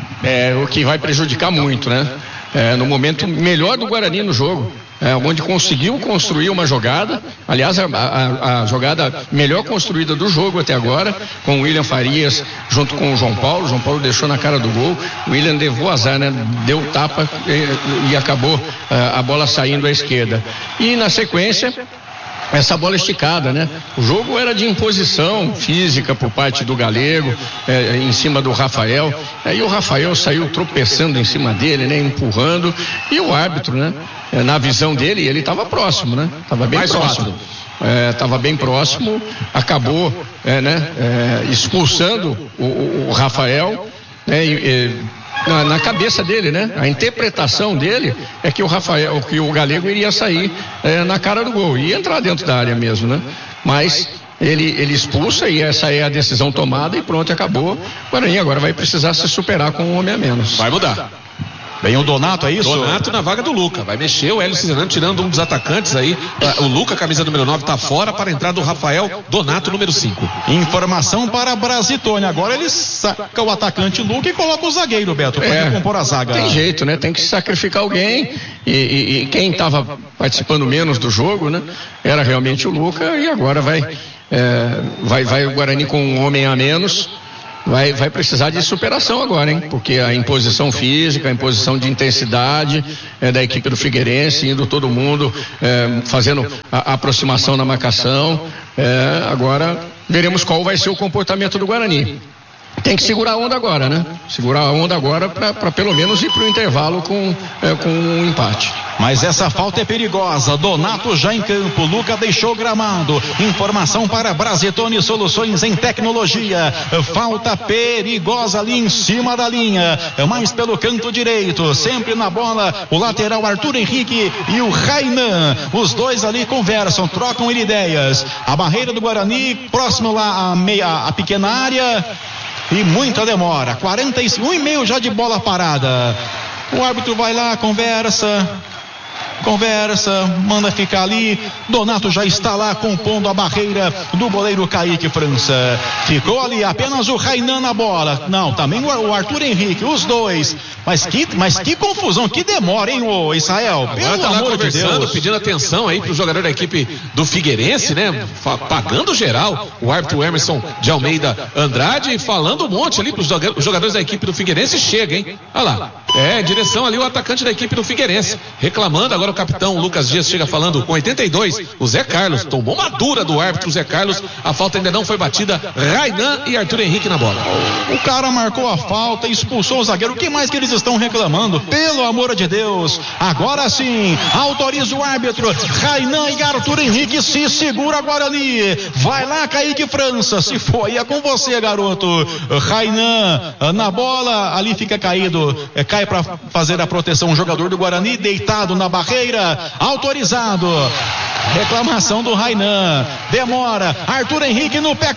É, o que vai prejudicar muito, né? É, no momento melhor do Guarani no jogo, é, onde conseguiu construir uma jogada, aliás, a, a, a jogada melhor construída do jogo até agora, com o William Farias junto com o João Paulo. O João Paulo deixou na cara do gol, o William levou azar, né? Deu tapa e, e acabou a, a bola saindo à esquerda. E na sequência, essa bola esticada, né? O jogo era de imposição física por parte do galego, é, em cima do Rafael. Aí o Rafael saiu tropeçando em cima dele, né? Empurrando. E o árbitro, né? É, na visão dele, ele estava próximo, né? Estava bem Mais próximo. Estava é, bem próximo. Acabou, é, né? É, expulsando o, o, o Rafael, né? E, e, Na, na cabeça dele, né? A interpretação dele é que o Rafael, que o galego iria sair é, na cara do gol, ia entrar dentro da área mesmo, né? Mas ele, ele expulsa e essa é a decisão tomada e pronto, acabou. O Guarani agora vai precisar se superar com um homem a menos. Vai mudar. Vem o Donato, é isso? Donato na vaga do Luca. Vai mexer o Hélio Cisnano, tirando um dos atacantes aí. O Luca, camisa número nove, tá fora para a entrada do Rafael. Donato, número cinco. Informação para a Brasitone. Agora ele saca o atacante Luca e coloca o zagueiro, Beto, para é, compor a zaga. Tem jeito, né? Tem que sacrificar alguém. E, e, e quem estava participando menos do jogo, né? Era realmente o Luca. E agora vai, é, vai, vai o Guarani com um homem a menos. Vai, vai precisar de superação agora, hein? Porque a imposição física, a imposição de intensidade é, da equipe do Figueirense, indo todo mundo, é, fazendo a, a aproximação na marcação. É, agora veremos qual vai ser o comportamento do Guarani. Tem que segurar a onda agora, né? Segurar a onda agora para pelo menos ir para o intervalo com, é, com um empate. Mas essa falta é perigosa. Donato já em campo. Luca deixou o gramado. Informação para Brasitone Soluções em Tecnologia. Falta perigosa ali em cima da linha. Mais pelo canto direito. Sempre na bola. O lateral Arthur Henrique e o Rainan. Os dois ali conversam, trocam ideias. A barreira do Guarani, próximo lá à meia, à pequena área. E muita demora. quarenta e cinco, um e meio já de bola parada. O árbitro vai lá, conversa. Conversa, manda ficar ali. Donato já está lá compondo a barreira do goleiro Kaique França. Ficou ali apenas o Rainan na bola. Não, também o Arthur Henrique, os dois. Mas que, mas que confusão, que demora, hein, o Israel? Agora pelo tá lá amor conversando, de Deus. Pedindo atenção aí pro jogador da equipe do Figueirense, né? Pagando geral, o árbitro Emerson de Almeida Andrade, falando um monte ali pros jogadores da equipe do Figueirense. Chega, hein? Olha lá. É, direção ali o atacante da equipe do Figueirense. Reclamando agora o capitão Lucas Dias chega falando com oitenta e dois, o Zé Carlos tomou uma dura do árbitro Zé Carlos, a falta ainda não foi batida. Rainan e Arthur Henrique na bola. O cara marcou a falta, expulsou o zagueiro. O que mais que eles estão reclamando? Pelo amor de Deus, agora sim autoriza o árbitro. Rainan e Arthur Henrique se segura agora ali. Vai lá, Kaique França, se foi, é com você, garoto. Rainan na bola, ali fica caído, é, cai para fazer a proteção o jogador do Guarani, deitado na barreira. Autorizado. Reclamação do Rainan. Demora. Arthur Henrique no pé.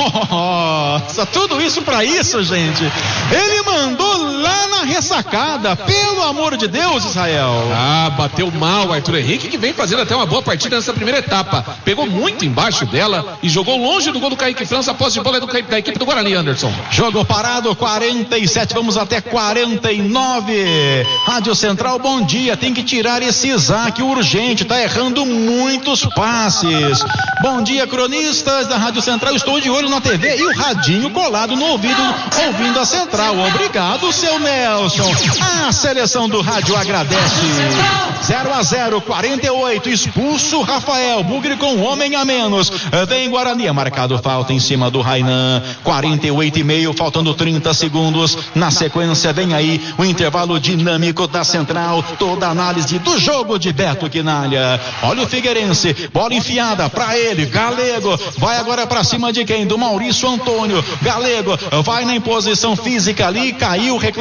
Nossa, tudo isso pra isso, gente. Ele mandou lá na ressacada. Pelo amor de Deus, Israel. Ah, bateu mal o Arthur Henrique, que vem fazendo até uma boa partida nessa primeira etapa. Pegou muito embaixo dela e jogou longe do gol do Kaique França. A posse de bola é do, da equipe do Guarani, Anderson. Jogo parado, quarenta e sete. Vamos até quarenta e nove. Rádio Central, bom dia. Tem que tirar esse Isaac urgente, tá errando muitos passes. Bom dia, cronistas da Rádio Central, estou de olho na T V e o radinho colado no ouvido, ouvindo a Central. Obrigado, seu Nelson. A seleção do rádio agradece. zero a zero, quarenta e oito, expulso Rafael, Bugre com um homem a menos. Vem Guarani, marcado falta em cima do Rainan. quarenta e oito e meio, faltando trinta segundos. Na sequência vem aí o intervalo dinâmico da Central, toda a análise do jogo de Beto Quinalha. Olha o Figueirense, bola enfiada pra ele, Galego, vai agora pra cima de quem? Do Maurício Antônio. Galego vai na imposição física ali, caiu, reclama de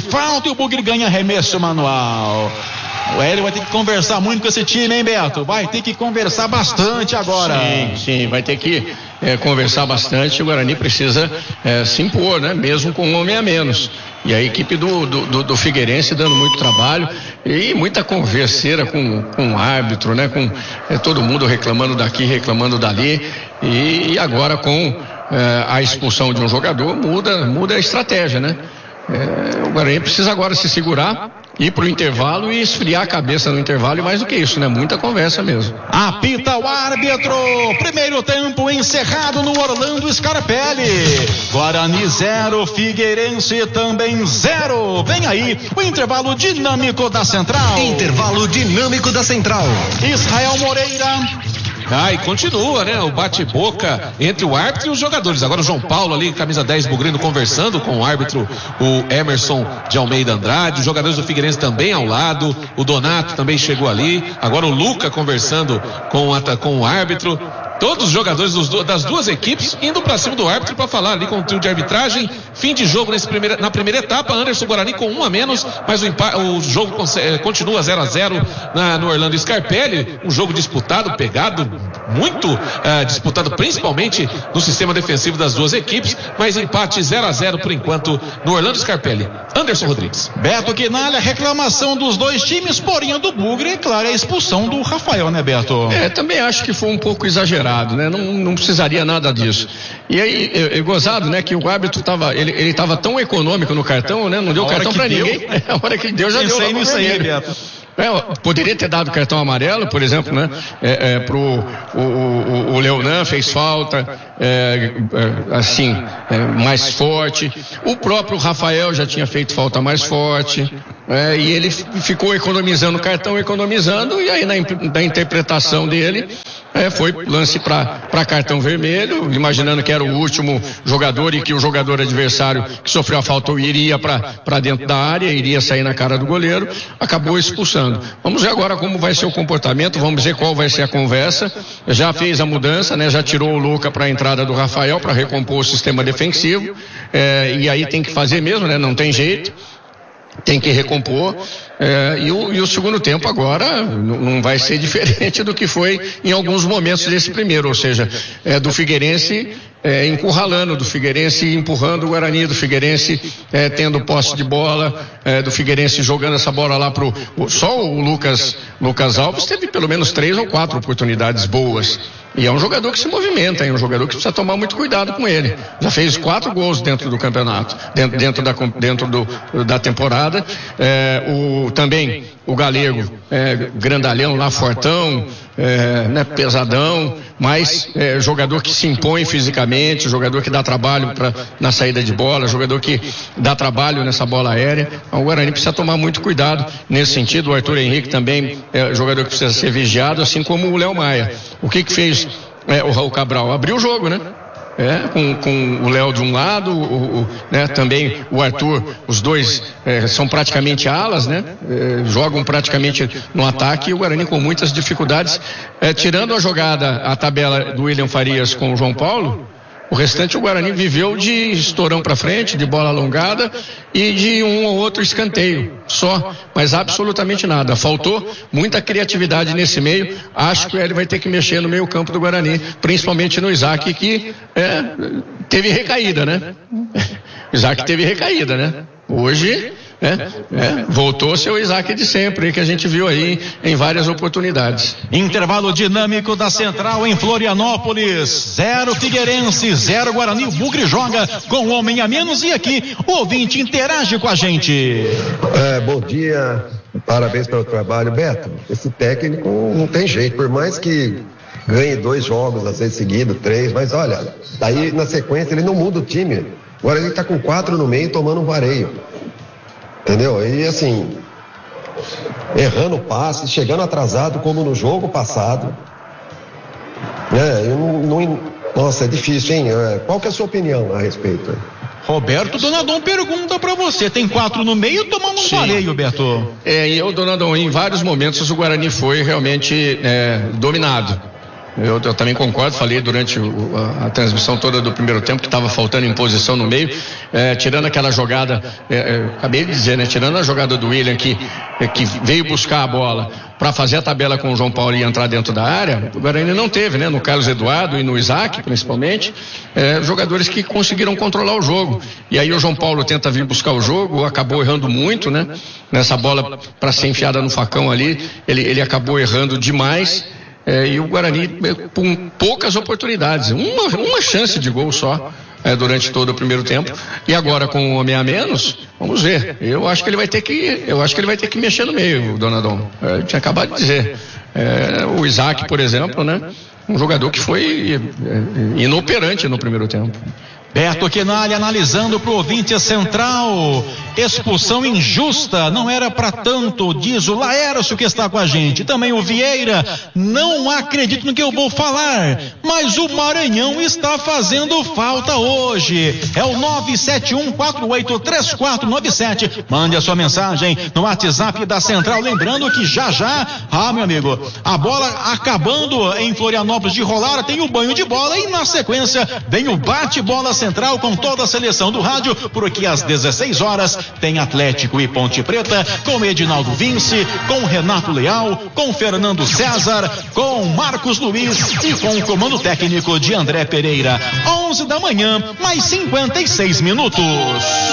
falta e o Bugre ganha arremesso manual. O Hélio vai ter que conversar muito com esse time, hein, Beto? Vai ter que conversar bastante agora. Sim, sim, vai ter que é, conversar bastante. O Guarani precisa é, se impor, né? Mesmo com um homem a menos. E a equipe do, do, do, do Figueirense dando muito trabalho e muita converseira com, com o árbitro, né? Com é, todo mundo reclamando daqui, reclamando dali. E, e agora com é, a expulsão de um jogador, muda, muda a estratégia, né? É, o Guarani precisa agora se segurar, ir pro intervalo e esfriar a cabeça no intervalo, e mais do que isso, né? Muita conversa mesmo. Apita o árbitro, primeiro tempo encerrado no Orlando Scarpelli. Guarani zero, Figueirense também zero. Vem aí o intervalo dinâmico da Central. Intervalo dinâmico da Central. Israel Moreira. Ah, e continua, né? O bate-boca entre o árbitro e os jogadores. Agora o João Paulo ali, camisa dez, bugrino, conversando com o árbitro, o Emerson de Almeida Andrade. Os jogadores do Figueirense também ao lado. O Donato também chegou ali. Agora o Luca conversando com, a, com o árbitro. Todos os jogadores dos, das duas equipes indo pra cima do árbitro para falar ali com o trio de arbitragem. Fim de jogo nesse primeira, na primeira etapa. Anderson Guarani com um a menos, mas o, empa, o jogo continua zero a zero na, no Orlando Scarpelli. Um jogo disputado, pegado, muito uh, disputado, principalmente no sistema defensivo das duas equipes. Mas empate zero a zero por enquanto no Orlando Scarpelli. Anderson Rodrigues. Beto Quinalha, reclamação dos dois times, porém a do Bugre, é claro, é a expulsão do Rafael, né, Beto? É, também acho que foi um pouco exagerado. Né? Não, não precisaria nada disso. E aí, é, é gozado, né? Que o árbitro tava, ele, ele tava tão econômico no cartão, né? Não deu cartão pra deu. ninguém. A hora que deu, já Pensei deu. Nisso aí, Beto. É, poderia ter dado cartão amarelo, por exemplo, né? É, é, pro o, o, o Leonan fez falta, é, é, assim, é, mais forte. O próprio Rafael já tinha feito falta mais forte. É, e ele ficou economizando o cartão, economizando, e aí na, na interpretação dele é, foi lance para cartão vermelho, imaginando que era o último jogador e que o jogador adversário que sofreu a falta iria para dentro da área, iria sair na cara do goleiro, acabou expulsando. Vamos ver agora como vai ser o comportamento, vamos ver qual vai ser a conversa. Já fez a mudança, né? Já tirou o Luca para a entrada do Rafael para recompor o sistema defensivo, é, e aí tem que fazer mesmo, né? Não tem jeito. Tem que recompor, é, e, o, e o segundo tempo agora não, não vai ser diferente do que foi em alguns momentos desse primeiro, ou seja, é, do Figueirense é, encurralando, do Figueirense empurrando o Guarani, do Figueirense é, tendo posse de bola, é, do Figueirense jogando essa bola lá pro... Só o Lucas, Lucas Alves teve pelo menos três ou quatro oportunidades boas. E é um jogador que se movimenta, é um jogador que precisa tomar muito cuidado com ele. Já fez quatro gols dentro do campeonato, dentro, dentro, da, dentro do, da temporada. É, o, também o Galego, é, grandalhão lá, fortão, é, né, pesadão, mas é, jogador que se impõe fisicamente, jogador que dá trabalho pra, na saída de bola, jogador que dá trabalho nessa bola aérea. O Guarani precisa tomar muito cuidado nesse sentido. O Arthur Henrique também é jogador que precisa ser vigiado, assim como o Léo Maia. O que que fez é, o Raul Cabral? Abriu o jogo, né? É, com, com o Léo de um lado, o, o, né, também o Arthur, os dois é, são praticamente alas, né? É, jogam praticamente no ataque, e o Guarani com muitas dificuldades, é, tirando a jogada, a tabela do William Farias com o João Paulo. O restante o Guarani viveu de estourão para frente, de bola alongada e de um ou outro escanteio, só, mas absolutamente nada. Faltou muita criatividade nesse meio. Acho que ele vai ter que mexer no meio campo do Guarani, principalmente no Isaac, que é, teve recaída, né? Isaac teve recaída, né? Hoje... É, é, voltou a ser o Isaac de sempre, que a gente viu aí em várias oportunidades. Intervalo dinâmico da Central em Florianópolis. Zero Figueirense, zero Guarani. O Bugre joga com homem a menos. E aqui o ouvinte interage com a gente. É, bom dia, parabéns pelo trabalho. Beto, esse técnico não tem jeito, por mais que ganhe dois jogos, às vezes seguidos, três, mas olha, daí na sequência ele não muda o time. Agora ele tá com quatro no meio tomando um vareio. Entendeu? E assim, errando passe, chegando atrasado como no jogo passado. É, eu não, não, nossa, é difícil, hein? Qual que é a sua opinião a respeito? Roberto Donadon pergunta pra você, tem quatro no meio tomando um vareio, Beto? É, e eu, Donadon, em vários momentos o Guarani foi realmente é, dominado. Eu, eu também concordo, falei durante o, a, a transmissão toda do primeiro tempo que estava faltando imposição no meio, é, tirando aquela jogada, é, é, acabei de dizer, né? Tirando a jogada do William que, é, que veio buscar a bola para fazer a tabela com o João Paulo e entrar dentro da área, o Guarani não teve, né? No Carlos Eduardo e no Isaac, principalmente, é, jogadores que conseguiram controlar o jogo. E aí o João Paulo tenta vir buscar o jogo, acabou errando muito, né? Nessa bola para ser enfiada no facão ali, ele, ele acabou errando demais. É, e o Guarani com poucas oportunidades, uma, uma chance de gol só é, durante todo o primeiro tempo. E agora com um homem a menos, vamos ver. Eu acho que ele vai ter que, eu acho que ele vai ter que mexer no meio, Donadon. É, eu tinha acabado de dizer. É, o Isaac, por exemplo, né? Um jogador que foi é, inoperante no primeiro tempo. Beto Quinalha analisando pro ouvinte central, expulsão injusta, não era para tanto, diz o Laércio que está com a gente, também o Vieira, não acredito no que eu vou falar, mas o Maranhão está fazendo falta hoje, é o nove sete um quatro oito três quatro nove sete, mande a sua mensagem no WhatsApp da central, lembrando que já já, ah meu amigo, a bola acabando em Florianópolis de rolar, tem o banho de bola e na sequência vem o bate-bola central com toda a seleção do rádio, por aqui às dezesseis horas tem Atlético e Ponte Preta, com Edinaldo Vince, com Renato Leal, com Fernando César, com Marcos Luiz e com o comando técnico de André Pereira. onze da manhã, mais cinquenta e seis minutos.